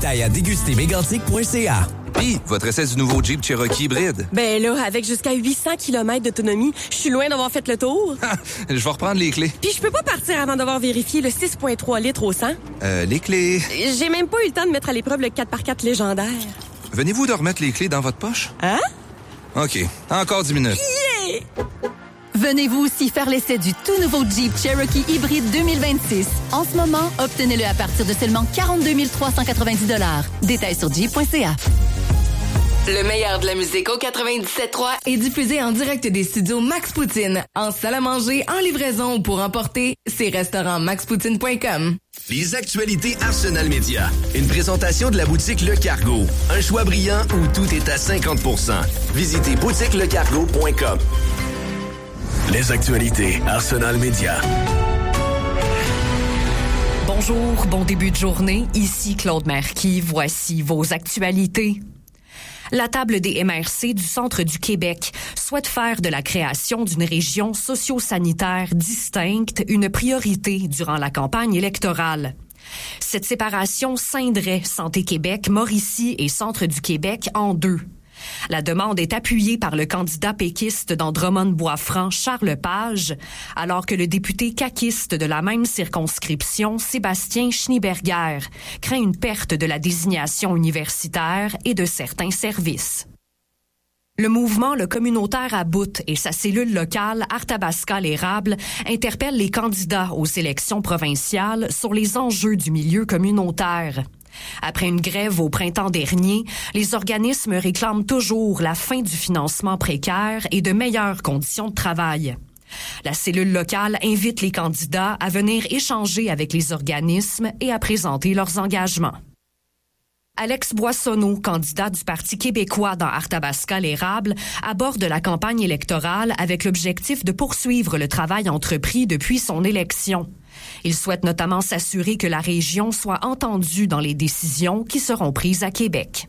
Détails à déguster-mégantic.ca. Puis, votre essai du nouveau Jeep Cherokee hybride. Ben là, avec jusqu'à 800 km d'autonomie, je suis loin d'avoir fait le tour. Je vais reprendre les clés. Puis je peux pas partir avant d'avoir vérifié le 6,3 litres au 100. Les clés. J'ai même pas eu le temps de mettre à l'épreuve le 4x4 légendaire. Venez-vous de remettre les clés dans votre poche? Hein? OK. Encore 10 minutes. Yeah! Venez-vous aussi faire l'essai du tout nouveau Jeep Cherokee hybride 2026. En ce moment, obtenez-le à partir de seulement 42 390 $. Détails sur jeep.ca. Le meilleur de la musique au 97.3 est diffusé en direct des studios Max Poutine, en salle à manger, en livraison ou pour emporter, c'est restaurant maxpoutine.com. Les actualités Arsenal Média. Une présentation de la boutique Le Cargo. Un choix brillant où tout est à 50%. Visitez boutiquelecargo.com. Les actualités Arsenal Média. Bonjour, bon début de journée. Ici Claude Marquis. Voici vos actualités. La table des MRC du centre du Québec souhaite faire de la création d'une région socio-sanitaire distincte une priorité durant la campagne électorale. Cette séparation scinderait Santé Québec, Mauricie et Centre du Québec en deux. La demande est appuyée par le candidat péquiste d'Andromont-Bois-Franc, Charles Page, alors que le député caquiste de la même circonscription, Sébastien Schneeberger, craint une perte de la désignation universitaire et de certains services. Le mouvement Le Communautaire à Bout et sa cellule locale Arthabasca-l'Érable interpellent les candidats aux élections provinciales sur les enjeux du milieu communautaire. Après une grève au printemps dernier, les organismes réclament toujours la fin du financement précaire et de meilleures conditions de travail. La cellule locale invite les candidats à venir échanger avec les organismes et à présenter leurs engagements. Alex Boissonneau, candidat du Parti québécois dans Arthabasca-l'Érable, aborde la campagne électorale avec l'objectif de poursuivre le travail entrepris depuis son élection. Il souhaite notamment s'assurer que la région soit entendue dans les décisions qui seront prises à Québec.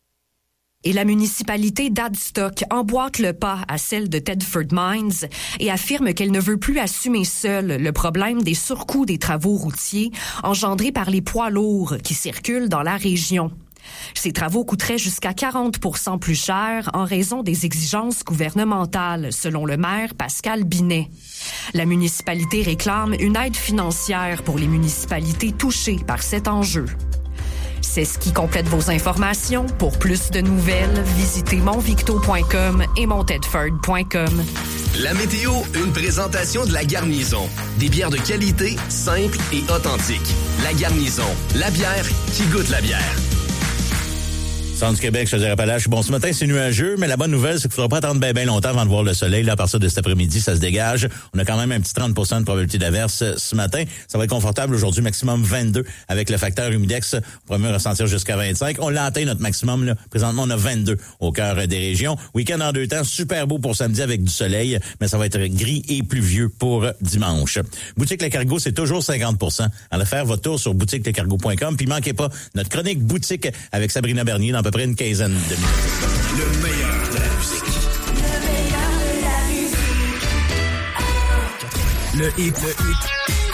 Et la municipalité d'Adstock emboîte le pas à celle de Thetford Mines et affirme qu'elle ne veut plus assumer seule le problème des surcoûts des travaux routiers engendrés par les poids lourds qui circulent dans la région. Ces travaux coûteraient jusqu'à 40% plus cher en raison des exigences gouvernementales, selon le maire Pascal Binet. La municipalité réclame une aide financière pour les municipalités touchées par cet enjeu. C'est ce qui complète vos informations. Pour plus de nouvelles, visitez monvicto.com et montedford.com. La météo, une présentation de La Garnison. Des bières de qualité, simples et authentiques. La Garnison, la bière qui goûte la bière. Centre du Québec, Chaudière-Appalaches. Bon, ce matin, c'est nuageux, mais la bonne nouvelle, c'est qu'il ne faudra pas attendre bien longtemps avant de voir le soleil. Là, à partir de cet après-midi, ça se dégage. On a quand même un petit 30% de probabilité d'averse ce matin. Ça va être confortable aujourd'hui, maximum 22 avec le facteur humidex. On pourrait même ressentir jusqu'à 25. On l'a atteint, notre maximum, là. Présentement, on a 22 au cœur des régions. Week-end en deux temps, super beau pour samedi avec du soleil, mais ça va être gris et pluvieux pour dimanche. Boutique Le Cargo, c'est toujours 50%. Allez faire votre tour sur boutiquelecargo.com. Puis manquez pas notre chronique boutique avec Sabrina Bernier dans à peu près une quinzaine de minutes. Le meilleur de la musique. Le hit